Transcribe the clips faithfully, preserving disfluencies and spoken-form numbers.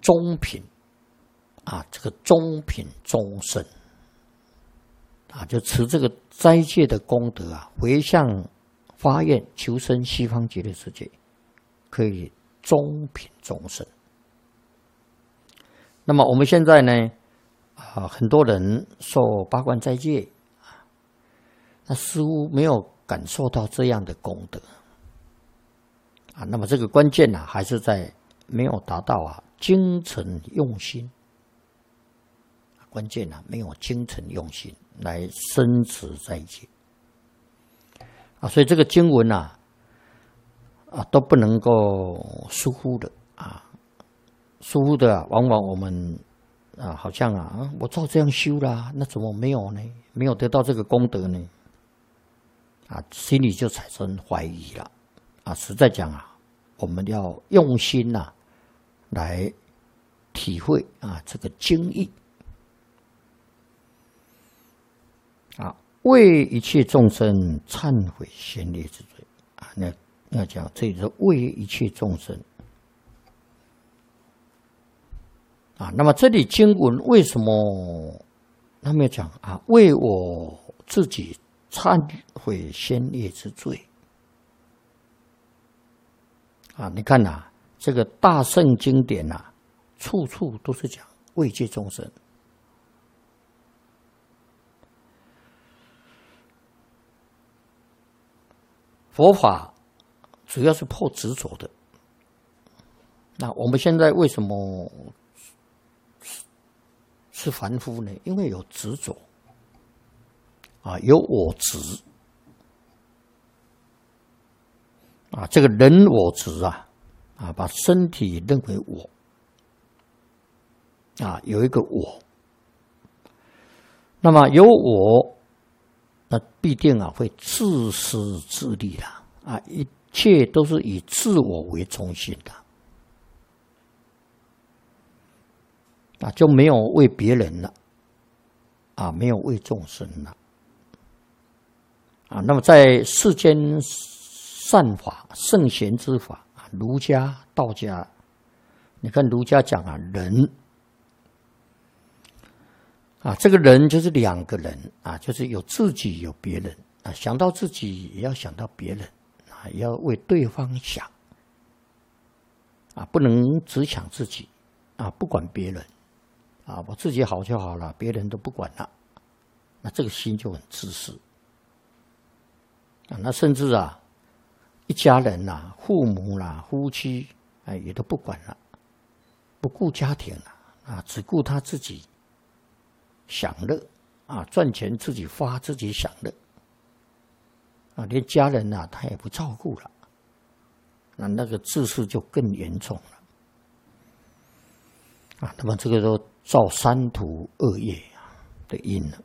中品啊，这个中品终身啊，就持这个斋戒的功德啊，回向发愿求生西方极乐世界，可以中品终身。那么我们现在呢，啊，很多人受八关斋戒啊，那似乎没有感受到这样的功德啊。那么这个关键呢、啊，还是在没有达到啊精诚用心。关键啊，没有精诚用心来深持斋戒啊，所以这个经文啊，啊都不能够疏忽的啊。疏忽的、啊，往往我们啊，好像啊，我照这样修啦，那怎么没有呢？没有得到这个功德呢？啊，心里就产生怀疑了。啊，实在讲啊，我们要用心呐、啊，来体会啊这个经义啊，为一切众生忏悔先烈之罪啊。那要讲，这里是为一切众生。啊，那么这里经文为什么他们讲啊？为我自己忏悔先烈之罪啊！你看呐、啊，这个大圣经典呐、啊，处处都是讲为戒众生。佛法主要是破执着的。那我们现在为什么是凡夫呢？因为有执着啊，有我执啊，这个人我执啊，啊，把身体认为我啊，有一个我，那么有我，那必定啊会自私自利啦啊，一切都是以自我为中心的。啊，就没有为别人了，啊，没有为众生了，啊，那么在世间善法、圣贤之法，儒家、道家，你看儒家讲啊，人，啊，这个人就是两个人啊，就是有自己有别人啊，想到自己也要想到别人啊，也要为对方想，啊，不能只想自己啊，不管别人。啊，我自己好就好了，别人都不管了，那这个心就很自私啊。那甚至啊，一家人呐、啊，父母啦、啊、夫妻哎，也都不管了，不顾家庭了啊，只顾他自己享乐啊，赚钱自己花，自己享乐啊，连家人呐、啊，他也不照顾了，那那个自私就更严重了啊。那么这个都造三途恶业的因了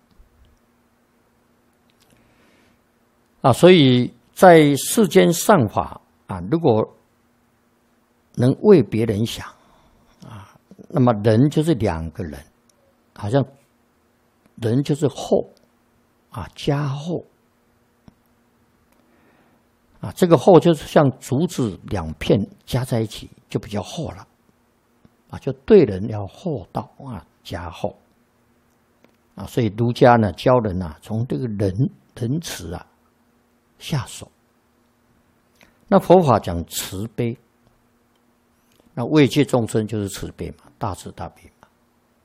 啊，所以在世间善法啊，如果能为别人想啊，那么人就是两个人，好像人就是后啊，加厚啊，这个厚就是像竹子两片加在一起就比较厚了。啊，就对人要厚道啊，加厚啊，所以儒家呢教人啊，从这个仁仁慈啊下手。那佛法讲慈悲，那为戒众生就是慈悲嘛，大慈大悲嘛。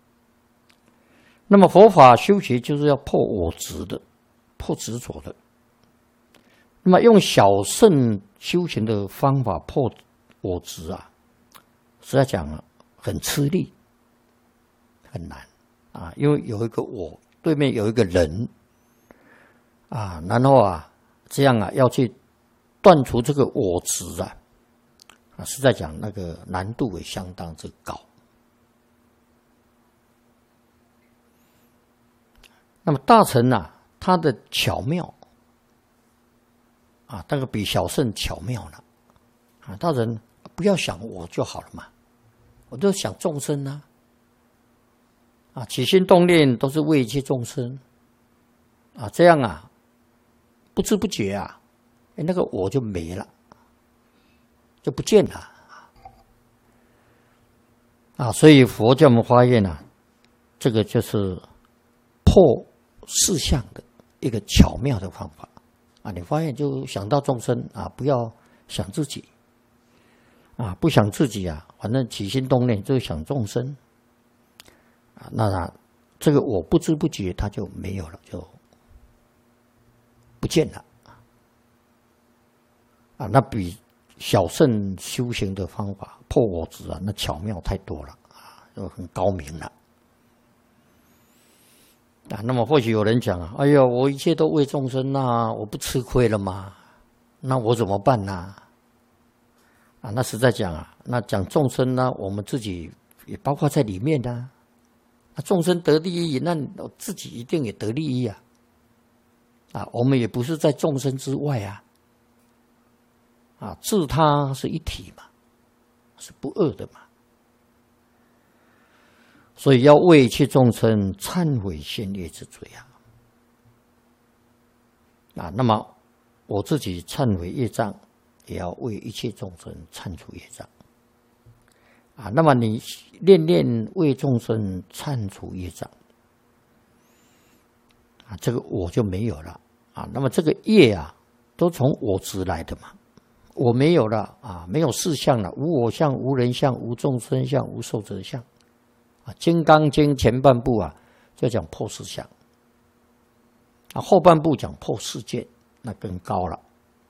那么佛法修学就是要破我执的，破执着的。那么用小乘修行的方法破我执啊，实在讲啊。很吃力，很难啊！因为有一个我，对面有一个人啊，然后啊，这样啊，要去断除这个我执啊，啊，实在讲那个难度也相当之高。那么大乘啊，它的巧妙啊，那个比小乘巧妙了啊！大乘不要想我就好了嘛。我都想众生啊，啊，起心动念都是为一切众生，啊，这样啊，不知不觉啊，哎，那个我就没了，就不见了。 啊，所以佛教我们发现啊，这个就是破四相的一个巧妙的方法啊。你发现就想到众生啊，不要想自己啊，不想自己啊，反正起心动念就想众生啊，那这个我不知不觉它就没有了，就不见了啊。那比小乘修行的方法破我执啊，那巧妙太多了啊，就很高明了啊。那么或许有人讲啊，哎呀，我一切都为众生啊，我不吃亏了吗？那我怎么办呢？啊，那实在讲啊，那讲众生呢，我们自己也包括在里面的啊。那众生得利益，那自己一定也得利益啊。啊，我们也不是在众生之外啊。啊，自他是一体嘛，是不二的嘛，所以要为一切众生忏悔先业之罪啊！啊，那么我自己忏悔业障，也要为一切众生忏除业障啊。那么你念念为众生忏除业障啊，这个我就没有了啊。那么这个业啊，都从我执来的嘛。我没有了啊，没有四相了，无我相、无人相、无众生相、无寿者相啊。《金刚经》前半部啊，就讲破四相啊，后半部讲破世界，那更高了。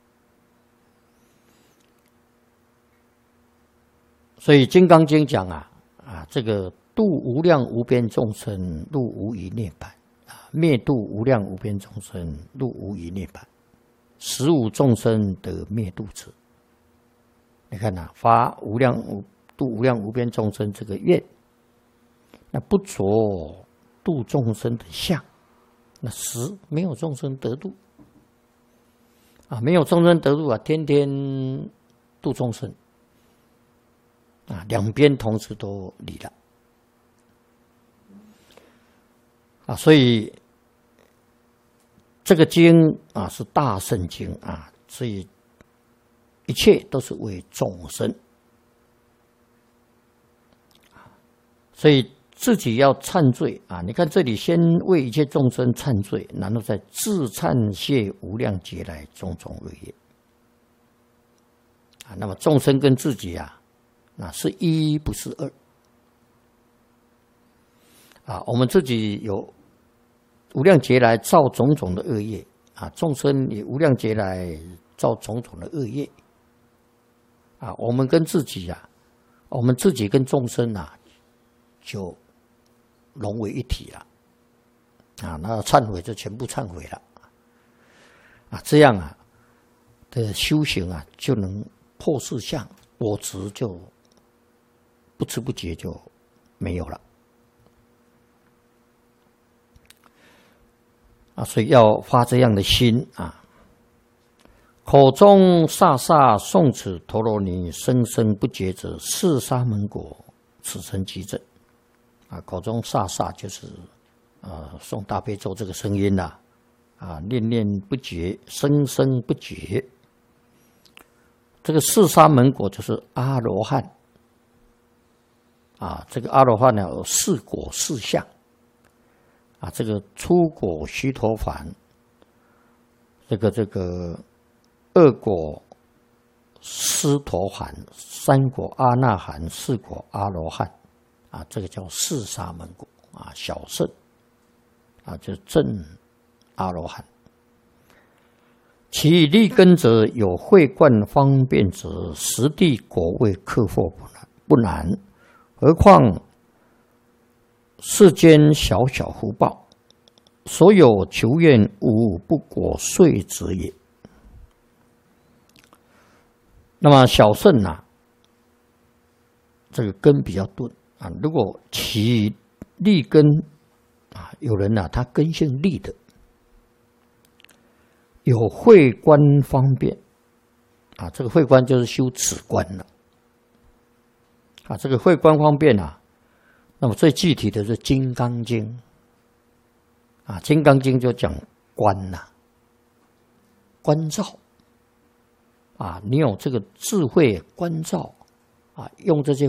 所以《金刚经》讲啊啊，这个度无量无边众生，入无余涅槃啊，灭度无量无边众生，入无余涅槃。十五众生得灭度者，你看呐、啊，发无量无度无量无边众生这个愿，那不着度众生的相，那十没有众生得度啊，没有众生得度啊，天天度众生啊，两边同时都离了啊，所以。这个经啊是大圣经啊，所以一切都是为众生，所以自己要忏罪啊！你看这里先为一切众生忏罪，然后再自忏谢无量劫来种种恶业啊。那么众生跟自己啊，那是一不是二啊。我们自己有。无量劫来造种种的恶业啊，众生也无量劫来造种种的恶业啊。我们跟自己啊，我们自己跟众生啊，就融为一体了啊。那忏悔就全部忏悔了啊，这样啊的修行啊，就能破四相，我执就不知不觉就没有了。啊，所以要发这样的心啊！口中刹刹诵此陀罗尼，声声不绝者，是沙门果，此生即证。啊，口中刹刹就是呃诵大悲咒这个声音呐、啊，啊念念不绝，声声不绝。这个四沙门果就是阿罗汉啊，这个阿罗汉呢有四果四相。啊，这个初果须陀洹，这个这个二果斯陀含，三果阿那含，四果阿罗汉，啊，这个叫四沙门果啊，小圣啊，就是正阿罗汉。其立根者有慧观方便者，实地果位克服不难，不难，何况世间小小福报，所有求愿无不果遂之也。那么小圣啊，这个根比较钝啊。如果其立根啊，有人啊，他根性立的，有慧观方便啊，这个慧观就是修止观了啊。这个慧观方便啊。那么最具体的是《金刚经》啊，《金刚经》就讲观呐、啊，观照啊，你有这个智慧观照啊，用这些